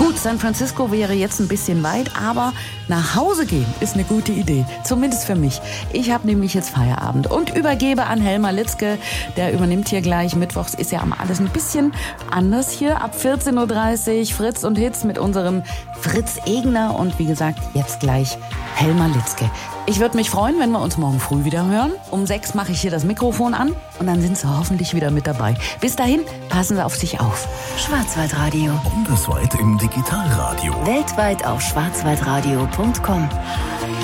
Gut, San Francisco wäre jetzt ein bisschen weit, aber nach Hause gehen ist eine gute Idee. Zumindest für mich. Ich habe nämlich jetzt Feierabend und übergebe an Helmar Litzke. Der übernimmt hier gleich. Mittwochs ist ja alles ein bisschen anders hier. Ab 14.30 Uhr Fritz und Hits mit unserem Fritz Egner. Und wie gesagt, jetzt gleich Helmar Litzke. Ich würde mich freuen, wenn wir uns morgen früh wieder hören. Um 6 mache ich hier das Mikrofon an und dann sind Sie hoffentlich wieder mit dabei. Bis dahin, passen Sie auf sich auf. Schwarzwaldradio. Bundesweit im Digitalradio. Weltweit auf schwarzwaldradio.com.